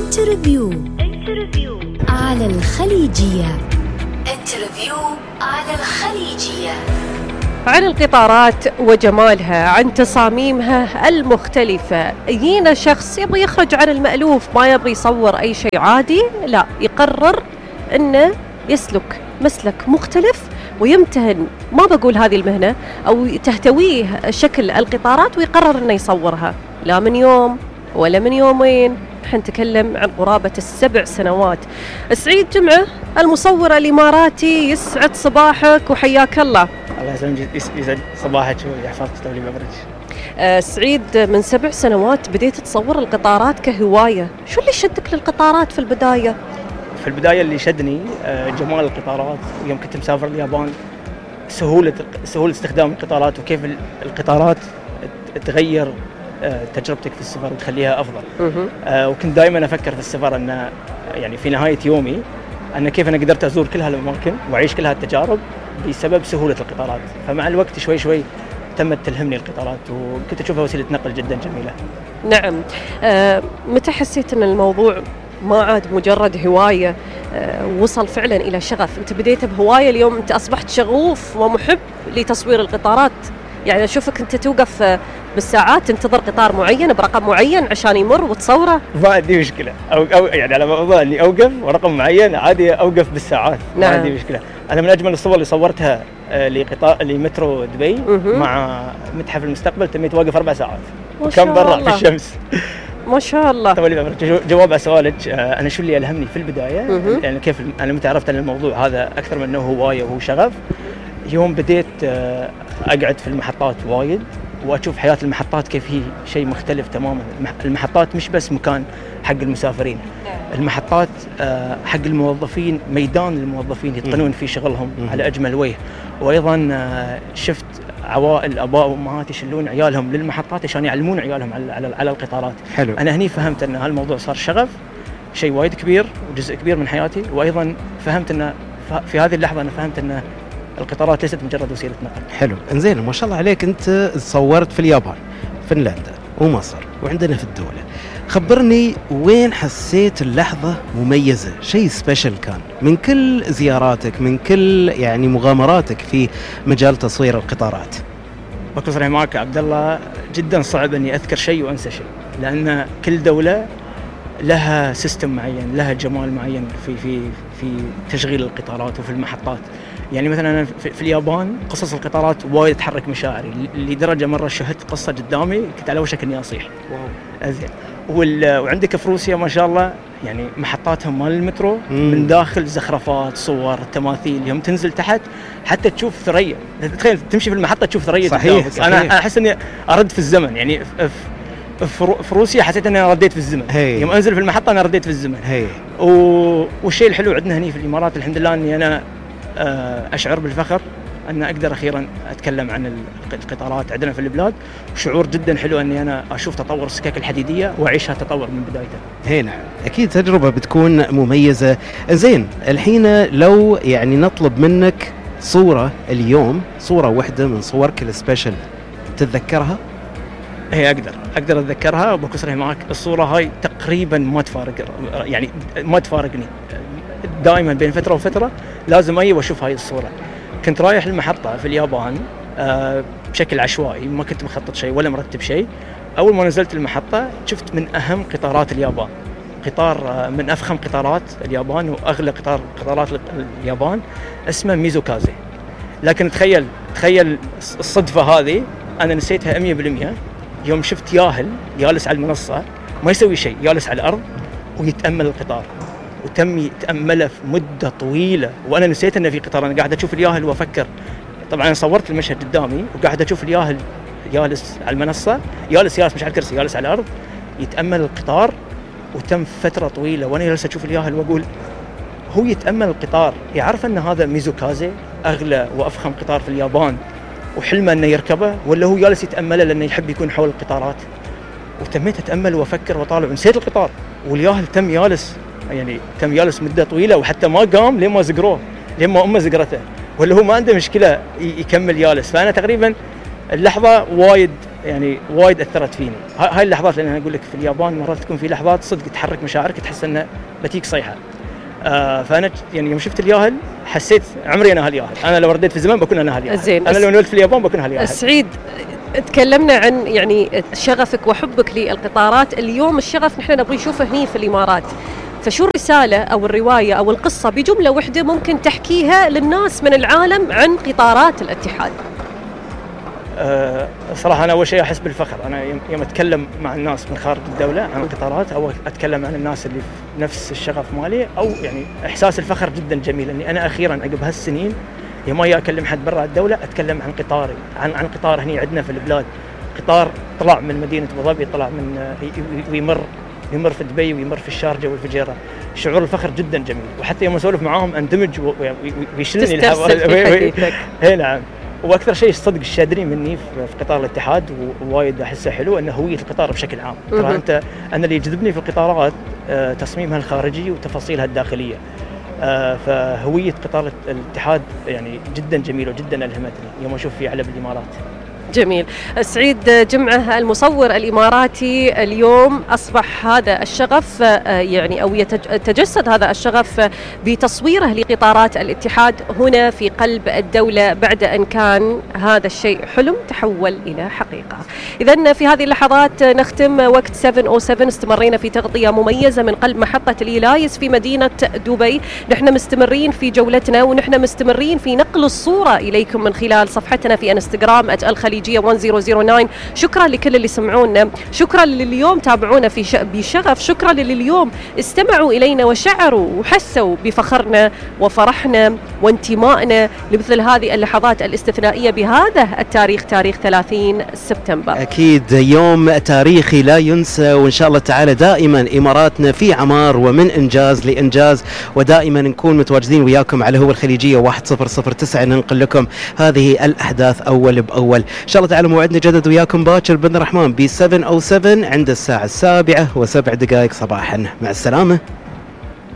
انترفيو على الخليجية. انترفيو على الخليجية عن القطارات وجمالها، عن تصاميمها المختلفة. يجينا شخص يبغى يخرج عن المألوف، ما يبغى يصور أي شيء عادي، لا، يقرر أنه يسلك مسلك مختلف ويمتهن، ما بقول هذه المهنة أو تهتويه شكل القطارات، ويقرر أنه يصورها، لا من يوم ولا من يومين. نحن نتكلم عن قرابة 7 سنوات. سعيد جمعة المصور الإماراتي، يسعد صباحك وحياك الله. الله يسعد صباحك ويحفظك تولي ببرج. سعيد، من 7 سنوات بديت تصور القطارات كهواية، شو اللي شدك للقطارات في البداية؟ في البداية اللي شدني جمال القطارات، يوم كنت مسافر اليابان، سهولة استخدام القطارات، وكيف القطارات تغير تجربتك في السفر وتخليها أفضل. وكنت دائما أفكر في السفر أن يعني في نهاية يومي أن كيف أنا قدرت أزور كل هالأماكن وأعيش كل هالتجارب بسبب سهولة القطارات. فمع الوقت شوي شوي تمت تلهمني القطارات، وكنت أشوفها وسيلة نقل جدا جميلة. نعم. متى حسيت أن الموضوع ما عاد مجرد هواية، وصل فعلا إلى شغف؟ أنت بديت بهواية، اليوم أنت أصبحت شغوف ومحب لتصوير القطارات. يعني أشوفك أنت توقف بالساعات تنتظر قطار معين برقم معين عشان يمر وتصوره. ما عندي مشكلة، أو يعني على موضوع إني أوقف ورقم معين، عادي أوقف بالساعات. نعم. ما عندي مشكلة. أنا من أجمل الصور اللي صورتها لمترو دبي مع متحف المستقبل، تميت واقف 4 ساعات وكان برا في الشمس. ما شاء الله. طبعا جواب على سؤالك، أنا شو اللي ألهمني في البداية، يعني كيف أنا متعرفت على الموضوع هذا أكثر من أنه هواية وهو شغف. يوم بديت أقعد في المحطات وايد وأشوف حياة المحطات كيف هي شيء مختلف تماما. المحطات مش بس مكان حق المسافرين، المحطات حق الموظفين، ميدان للموظفين يتقنون فيه شغلهم على أجمل وجه. وأيضا شفت عوائل أباء وأمهات يشلون عيالهم للمحطات عشان يعلمون عيالهم على القطارات. حلو. أنا هني فهمت أن هالموضوع صار شغف، شيء وايد كبير وجزء كبير من حياتي. وأيضا فهمت أن في هذه اللحظة أنا فهمت أن القطارات ليست مجرد وسيلة نقل. حلو. انزين، ما شاء الله عليك، انت صورت في اليابان، فنلندا ومصر وعندنا في الدولة. خبرني وين حسيت اللحظة مميزة، شيء سبيشل كان من كل زياراتك، من كل يعني مغامراتك في مجال تصوير القطارات؟ بكل صريح معك عبد الله، جدا صعب اني اذكر شيء وانسى شيء، لان كل دولة لها سيستم معين، لها جمال معين في تشغيل القطارات وفي المحطات. يعني مثلا أنا في اليابان قصص القطارات وايد تحرك مشاعري، لدرجة مرة شهدت قصة قدامي كنت على وشك إني أصيح. أزين. وعندك في روسيا ما شاء الله، يعني محطاتهم مال المترو من داخل زخرفات، صور، تماثيل، يوم تنزل تحت حتى تشوف ثريا. تخيل تمشي في المحطة تشوف ثريا. صحيح. أنا أحس إني أرد في الزمن. يعني في روسيا حسيت أني رديت في الزمن. يوم أنزل في المحطة أنا رديت في الزمن. والشيء الحلو عندنا هني في الإمارات الحمد لله أني أنا أشعر بالفخر أن أقدر أخيرا أتكلم عن القطارات عندنا في البلاد. شعور جدا حلو أني أنا أشوف تطور السكك الحديدية وأعيشها تطور من بدايته. نعم، أكيد تجربة بتكون مميزة. زين، الحين لو يعني نطلب منك صورة اليوم، صورة واحدة من صورك السبيشل، تتذكرها؟ هي أقدر أتذكرها، وبكون صريح معك، الصورة هاي تقريبا ما تفارقني. دائما بين فترة وفترة لازم وأشوف هاي الصورة. كنت رايح المحطة في اليابان بشكل عشوائي، ما كنت مخطط شيء ولا مرتب شيء. أول ما نزلت المحطة شفت من أهم قطارات اليابان، قطار من أفخم قطارات اليابان وأغلى قطارات اليابان، اسمه ميزوكازي. لكن تخيل الصدفة هذه أنا نسيتها 100%. يوم شفت ياهل جالس على المنصة ما يسوي شيء، جالس على الأرض ويتأمل القطار، وتم يتأمله في مدة طويلة، وأنا نسيت أنه في قطار. أنا قاعد أشوف الياهل وأفكر. طبعا أنا صورت المشهد قدامي وقاعد أشوف الياهل جالس على المنصة، جالس مش على الكرسي، جالس على الأرض يتأمل القطار. وتم فترة طويلة وأنا جالس أشوف الياهل وأقول هو يتأمل القطار، يعرف أن هذا ميزوكازي أغلى وأفخم قطار في اليابان وحلمه أنه يركبه، ولا هو جالس يتأمله لأنه يحب يكون حول القطارات. وتميت أتأمل وأفكر وطالع، ونسيت القطار والياهل تم جالس مدة طويلة، وحتى ما قام لين ما زقروه، لين ما أمه زقرته، ولا هو ما عنده مشكلة يكمل جالس. فأنا تقريبا اللحظة وايد يعني وايد اثرت فيني. هاي اللحظات اللي انا اقول لك في اليابان مرات تكون في لحظات صدق تحرك مشاعرك، تحس انه بتيك صيحه. فانا يعني يوم شفت الياهل حسيت عمري انا هالياهل، انا لو رديت في الزمن بكون انا هالياهل. زين، انا لو انولدت في اليابان بكون هالياهل. سعيد، تكلمنا عن يعني شغفك وحبك للقطارات. اليوم الشغف نحن نبغى نشوفه هني في الامارات، فشو الرسالة أو الرواية أو القصة بجملة واحدة ممكن تحكيها للناس من العالم عن قطارات الاتحاد؟ صراحة أنا أول شيء أحس بالفخر. أنا يوم أتكلم مع الناس من خارج الدولة عن القطارات أو أتكلم عن الناس اللي في نفس الشغف مالي، أو يعني إحساس الفخر جدا جميل إني أنا أخيرا عقب هالسنين يوم أجي أكلم حد برا الدولة أتكلم عن قطاري، عن قطار هني عندنا في البلاد. قطار طلع من مدينة أبو ظبي، طلع من ويمر في دبي ويمر في الشارجة والفجيرة. شعور الفخر جدا جميل، وحتى يوم أسولف معاهم أندمج ويشلني الحوار. نعم. واكثر شيء صدق الشادري مني في قطار الاتحاد ووايد احسه حلو انه هويه القطار بشكل عام. ترى انا اللي يجذبني في القطارات تصميمها الخارجي وتفاصيلها الداخليه. فهويه قطار الاتحاد يعني جدا جميله وجدا الهمتني يوم اشوف في علم الامارات. جميل. سعيد جمعة المصور الإماراتي، اليوم أصبح هذا الشغف يعني أو يتجسد هذا الشغف بتصويره لقطارات الاتحاد هنا في قلب الدولة بعد أن كان هذا الشيء حلم تحول إلى حقيقة. إذن في هذه اللحظات نختم وقت 7:07. استمرينا في تغطية مميزة من قلب محطة الإيلايس في مدينة دبي. نحن مستمرين في جولتنا ونحن مستمرين في نقل الصورة إليكم من خلال صفحتنا في انستغرام @الخليجية 1009. شكرا لكل اللي سمعونا، شكرا للي اليوم تابعونا بشغف، شكرا للي اليوم استمعوا إلينا وشعروا وحسوا بفخرنا وفرحنا وانتمائنا لمثل هذه اللحظات الاستثنائية بهذا التاريخ، تاريخ 30 سبتمبر. أكيد يوم تاريخي لا ينسى، وإن شاء الله تعالى دائما إماراتنا في عمار ومن إنجاز لإنجاز، ودائما نكون متواجدين وياكم على هو الخليجية 1009 ننقل لكم هذه الأحداث أول بأول. إن شاء الله تعالى موعدنا جدد وياكم باكر بن الرحمن ب 7:07 عند الساعة 7:07 صباحا. مع السلامة.